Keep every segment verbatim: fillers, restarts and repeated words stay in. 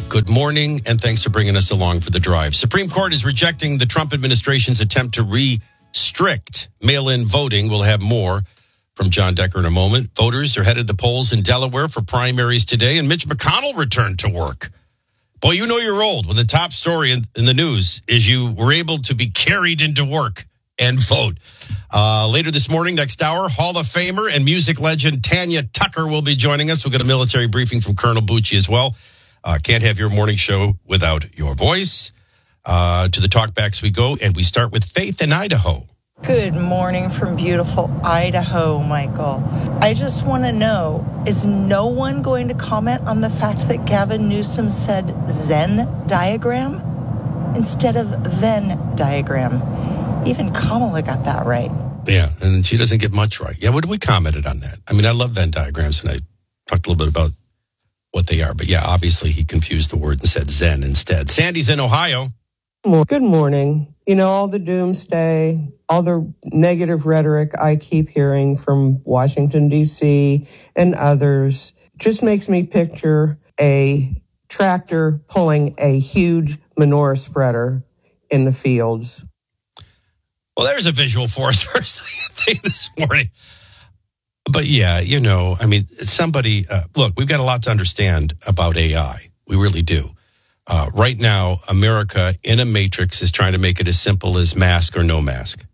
Good morning, and thanks for bringing us along for the drive. Supreme Court is rejecting the Trump administration's attempt to restrict mail-in voting. We'll have more from John Decker in a moment. Voters are headed to the polls in Delaware for primaries today, and Mitch McConnell returned to work. Boy, you know you're old when the top story in, in the news is you were able to be carried into work and vote. Uh, later this morning, next hour, Hall of Famer and music legend Tanya Tucker will be joining us. We'll get a military briefing from Colonel Bucci as well. Uh, can't have your morning show without your voice. Uh, to the talkbacks we go, and we start with Faith in Idaho. Good morning from beautiful Idaho, Michael. I just want to know, is no one going to comment on the fact that Gavin Newsom said Zen diagram instead of Venn diagram? Even Kamala got that right. Yeah, and she doesn't get much right. Yeah, what we commented on that? I mean, I love Venn diagrams, and I talked a little bit about what they are. But yeah, obviously he confused the word and said Zen instead. Sandy's in Ohio. Good morning. You know, all the doomsday, all the negative rhetoric I keep hearing from Washington, D C and others just makes me picture a tractor pulling a huge manure spreader in the fields. Well, there's a visual for us first thing this morning. But yeah, you know, I mean, somebody, uh, look, we've got a lot to understand about A I. We really do. Uh, right now, America in a matrix is trying to make it as simple as mask or no mask.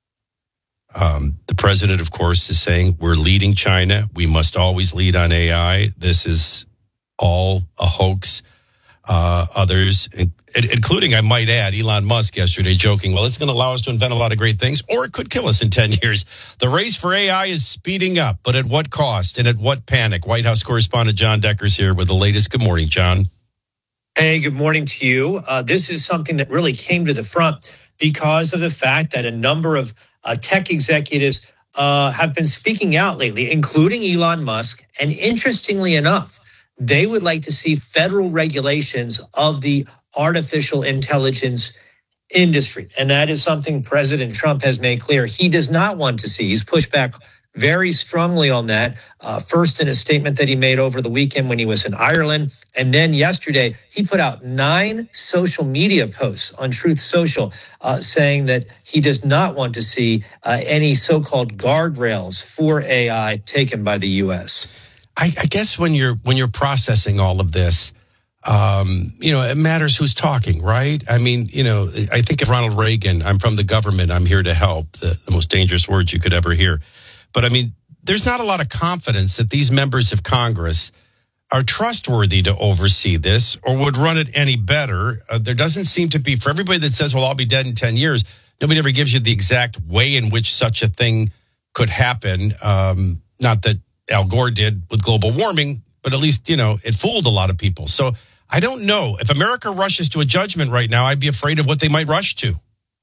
Um, the president, of course, is saying we're leading China. We must always lead on A I. This is all a hoax. Uh, others, including, I might add, Elon Musk yesterday joking, well, it's going to allow us to invent a lot of great things, or it could kill us in ten years. The race for A I is speeding up, but at what cost and at what panic? White House correspondent John Decker's here with the latest. Good morning, John. Hey, good morning to you. Uh, this is something that really came to the front because of the fact that a number of uh, tech executives uh, have been speaking out lately, including Elon Musk. And interestingly enough, they would like to see federal regulations of the artificial intelligence industry. And that is something President Trump has made clear he does not want to see. He's pushed back very strongly on that. Uh, first, in a statement that he made over the weekend when he was in Ireland. And then yesterday, he put out nine social media posts on Truth Social uh, saying that he does not want to see uh, any so-called guardrails for A I taken by the U S. I, I guess when you're when you're processing all of this, um, you know, it matters who's talking, right? I mean, you know, I think of Ronald Reagan. I'm from the government. I'm here to help. The, the most dangerous words you could ever hear. But I mean, there's not a lot of confidence that these members of Congress are trustworthy to oversee this or would run it any better. Uh, there doesn't seem to be, for everybody that says, well, I'll be dead in ten years, nobody ever gives you the exact way in which such a thing could happen. Um, not that Al Gore did with global warming, but at least, you know, it fooled a lot of people. So I don't know. If America rushes to a judgment right now, I'd be afraid of what they might rush to.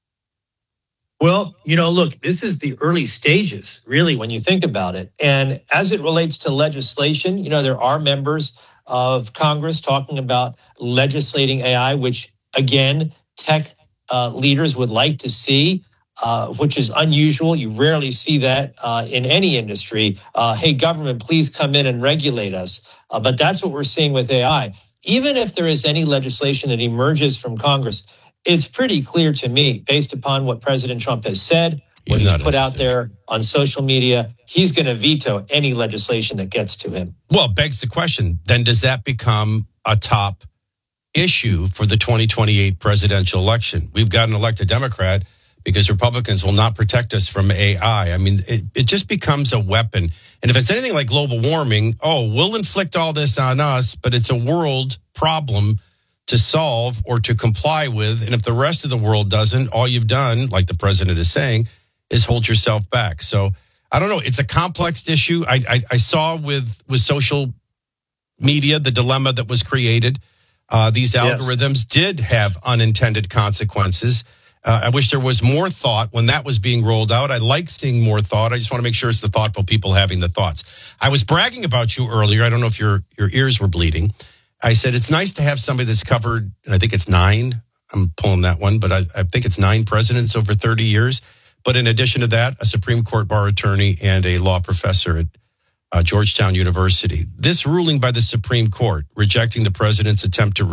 Well, you know, look, this is the early stages, really, when you think about it. And as it relates to legislation, you know, there are members of Congress talking about legislating A I, which, again, tech uh, leaders would like to see. Uh, which is unusual. You rarely see that uh, in any industry. Uh, hey, government, please come in and regulate us. Uh, but that's what we're seeing with A I. Even if there is any legislation that emerges from Congress, it's pretty clear to me, based upon what President Trump has said, what he's, he's put out there on social media, he's going to veto any legislation that gets to him. Well, it begs the question, then does that become a top issue for the twenty twenty-eight presidential election? We've got an elected Democrat because Republicans will not protect us from A I. I mean, it, it just becomes a weapon. And if it's anything like global warming, oh, we'll inflict all this on us, but it's a world problem to solve or to comply with. And if the rest of the world doesn't, all you've done, like the president is saying, is hold yourself back. So I don't know. It's a complex issue. I, I, I saw with, with social media the dilemma that was created. Uh, these algorithms yes. did have unintended consequences. Uh, I wish there was more thought when that was being rolled out. I like seeing more thought. I just want to make sure it's the thoughtful people having the thoughts. I was bragging about you earlier. I don't know if your, your ears were bleeding. I said, it's nice to have somebody that's covered, and I think it's nine. I'm pulling that one, but I, I think it's nine presidents over thirty years. But in addition to that, a Supreme Court bar attorney and a law professor at uh, Georgetown University. This ruling by the Supreme Court rejecting the president's attempt to